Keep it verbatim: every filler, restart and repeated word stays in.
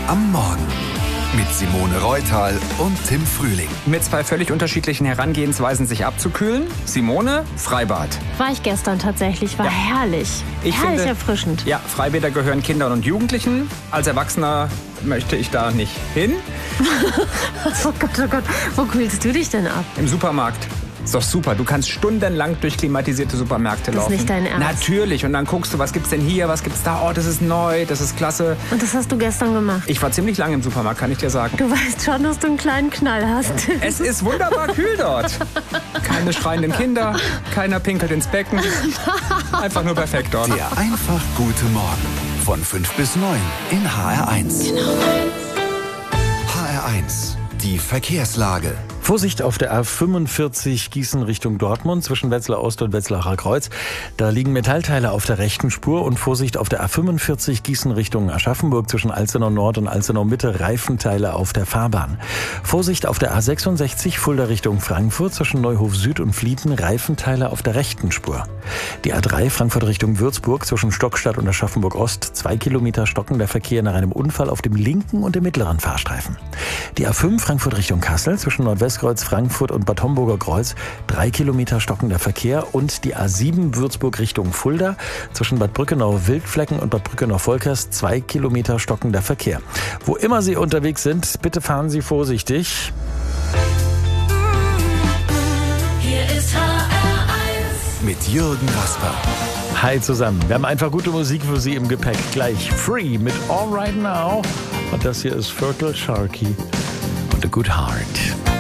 am Morgen mit Simone Reutal und Tim Frühling. Mit zwei völlig unterschiedlichen Herangehensweisen, sich abzukühlen. Simone, Freibad. War ich gestern tatsächlich, war Ja. herrlich. Ich herrlich finde, erfrischend. Ja, Freibäder gehören Kindern und Jugendlichen. Als Erwachsener möchte ich da nicht hin. Oh Gott, oh Gott, wo kühlst du dich denn ab? Im Supermarkt. Ist doch super. Du kannst stundenlang durch klimatisierte Supermärkte Das ist laufen. nicht dein Ernst. Natürlich. Und dann guckst du, was gibt's denn hier, was gibt's da. Oh, das ist neu, das ist klasse. Und das hast du gestern gemacht. Ich war ziemlich lange im Supermarkt, kann ich dir sagen. Du weißt schon, dass du einen kleinen Knall hast. Es ist wunderbar kühl dort. Keine schreienden Kinder, keiner pinkelt ins Becken. Einfach nur perfekt dort. Der einfach gute Morgen von fünf bis neun in H R eins. H R eins, die Verkehrslage. Vorsicht auf der A fünfundvierzig Gießen Richtung Dortmund zwischen Wetzlar Ost und Wetzlarer Kreuz. Da liegen Metallteile auf der rechten Spur. Und Vorsicht auf der A fünfundvierzig Gießen Richtung Aschaffenburg zwischen Alzenau Nord und Alzenau Mitte. Reifenteile auf der Fahrbahn. Vorsicht auf der A sechsundsechzig Fulda Richtung Frankfurt zwischen Neuhof Süd und Flieten. Reifenteile auf der rechten Spur. Die A drei Frankfurt Richtung Würzburg zwischen Stockstadt und Aschaffenburg Ost. Zwei Kilometer stockender Verkehr nach einem Unfall auf dem linken und dem mittleren Fahrstreifen. Die A fünf Frankfurt Richtung Kassel zwischen Nordwest Kreuz Frankfurt und Bad Homburger Kreuz, drei Kilometer stockender Verkehr. Und die A sieben Würzburg Richtung Fulda zwischen Bad Brückenau-Wildflecken und Bad Brückenau-Volkers, zwei Kilometer stockender Verkehr. Wo immer Sie unterwegs sind, bitte fahren Sie vorsichtig. Hier ist H R eins. Mit Jürgen Rasper. Hi zusammen. Wir haben einfach gute Musik für Sie im Gepäck. Gleich Free mit All Right Now. Und das hier ist Fertile Sharky und A Good Heart.